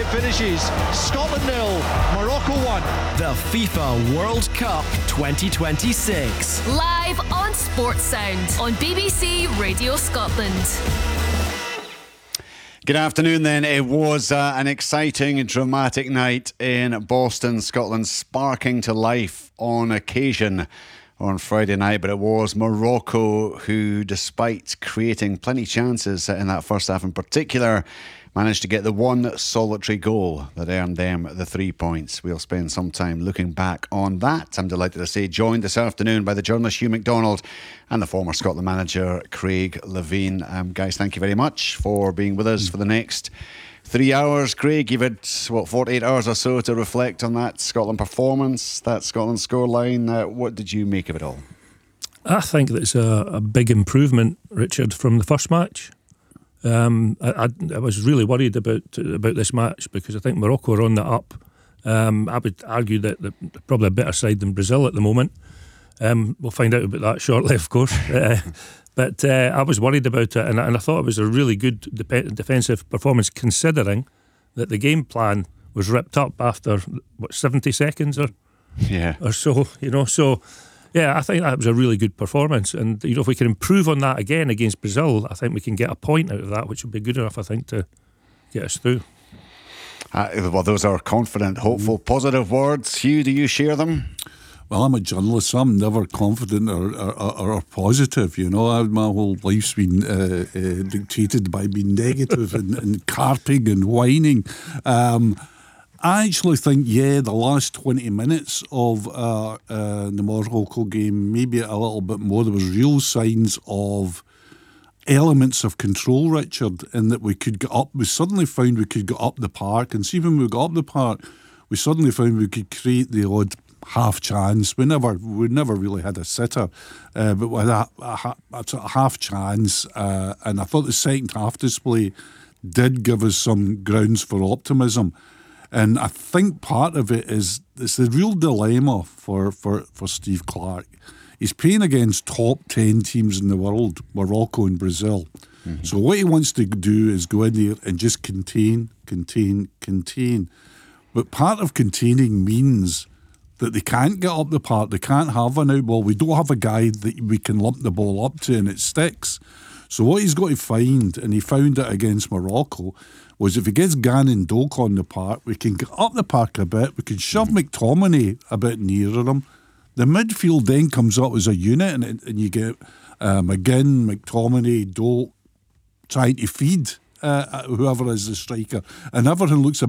it finishes Scotland 0, Morocco 1. The FIFA World Cup 2026. Live on Sports Sound on BBC Radio Scotland. Good afternoon then. It was an exciting and dramatic night in Boston, Scotland, sparking to life on occasion on Friday night, but it was Morocco who, despite creating plenty of chances in that first half in particular, managed to get the one solitary goal that earned them the 3 points. We'll spend some time looking back on that. I'm delighted to say joined this afternoon by the journalist Hugh McDonald and the former Scotland manager Craig Levein. Guys, thank you very much for being with us for the next 3 hours. Craig, you've had 48 hours or so to reflect on that Scotland performance, that Scotland scoreline. What did you make of it all? I think that's a big improvement, Richard, from the first match. I was really worried about this match because I think Morocco are on the up. I would argue that they're probably a better side than Brazil at the moment. We'll find out about that shortly, of course. But I was worried about it, and I thought it was a really good defensive performance, considering that the game plan was ripped up after 70 seconds or so. So. Yeah, I think that was a really good performance, and if we can improve on that again against Brazil, I think we can get a point out of that, which would be good enough, I think, to get us through. Well, those are confident, hopeful, positive words. Hugh, do you share them? Well, I'm a journalist, so I'm never confident or positive. My whole life's been dictated by being negative and carping and whining. I actually think, the last 20 minutes of the Morocco game, maybe a little bit more, there was real signs of elements of control, Richard, in that we could get up. We suddenly found we could get up the park, and see, when we got up the park, we suddenly found we could create the odd half chance. We never really had a sitter, but we had a half chance, and I thought the second half display did give us some grounds for optimism. And I think part of it is it's the real dilemma for Steve Clarke. He's playing against top 10 teams in the world, Morocco and Brazil. Mm-hmm. So what he wants to do is go in there and just contain. But part of containing means that they can't get up the park, they can't have an out ball. We don't have a guy that we can lump the ball up to and it sticks. So what he's got to find, and he found it against Morocco, was if he gets Gannon Doak on the park, we can get up the park a bit, we can shove McTominay a bit nearer him. The midfield then comes up as a unit, and you get McGinn, McTominay, Doak trying to feed whoever is the striker, and everything looks a